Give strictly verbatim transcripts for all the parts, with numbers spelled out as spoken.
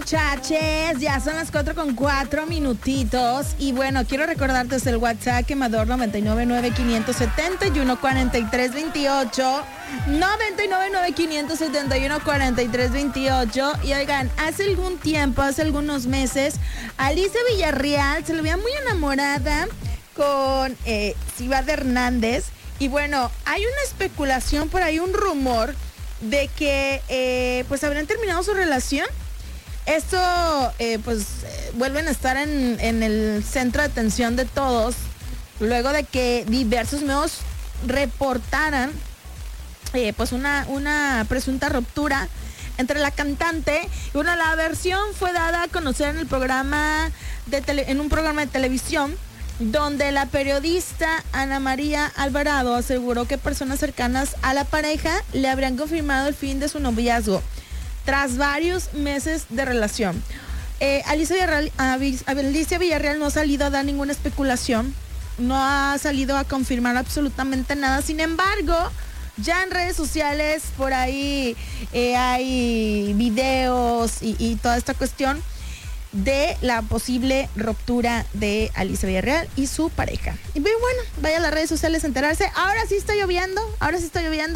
muchachos, ya son las cuatro con cuatro minutitos. Y bueno, quiero recordarte el WhatsApp quemador noventa y nueve nueve quinientos setenta y uno cuarenta y tres veintiocho. noventa y nueve nueve quinientos setenta y uno cuarenta y tres veintiocho. Y oigan, hace algún tiempo, hace algunos meses, Alicia Villarreal se le veía muy enamorada con eh, Ciudad Hernández. Y bueno, hay una especulación por ahí, un rumor de que eh, pues habrían terminado su relación. Esto eh, pues eh, vuelven a estar en, en el centro de atención de todos luego de que diversos medios reportaran eh, pues una, una presunta ruptura entre la cantante. Y bueno, la versión fue dada a conocer en el programa de tele, en un programa de televisión, donde la periodista Ana María Alvarado aseguró que personas cercanas a la pareja le habrían confirmado el fin de su noviazgo tras varios meses de relación. Eh, Alicia Villarreal, Alicia Villarreal no ha salido a dar ninguna especulación, no ha salido a confirmar absolutamente nada. Sin embargo, ya en redes sociales por ahí eh, hay videos y, y toda esta cuestión de la posible ruptura de Alicia Villarreal y su pareja. Y bueno, vaya a las redes sociales a enterarse. Ahora sí está lloviendo, ahora sí está lloviendo.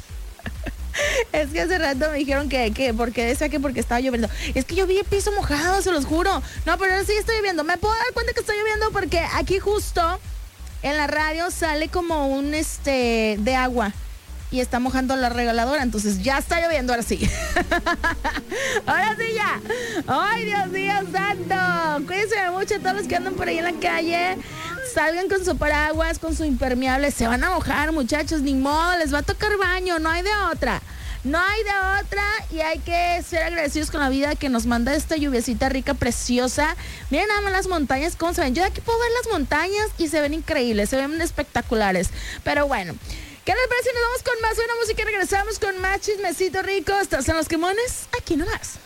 Es que hace rato me dijeron que, que porque decía que porque estaba lloviendo. Es que yo vi el piso mojado, se los juro. No, pero ahora sí está lloviendo. Me puedo dar cuenta que está lloviendo porque aquí justo en la radio sale como un este de agua y está mojando la regaladora, entonces ya está lloviendo, ahora sí. Ahora sí ya. Ay, Dios mío santo. Cuídense mucho todos los que andan por ahí en la calle. Salgan con su paraguas, con su impermeable. Se van a mojar, muchachos, ni modo, les va a tocar baño, no hay de otra. No hay de otra y hay que ser agradecidos con la vida que nos manda esta lluviecita rica, preciosa. Miren nada más las montañas, cómo se ven. Yo de aquí puedo ver las montañas y se ven increíbles, se ven espectaculares. Pero bueno, ¿qué les parece? Nos vamos con más buena música y regresamos con más chismecito rico. ¿Estás en Los Quemones? Aquí nomás.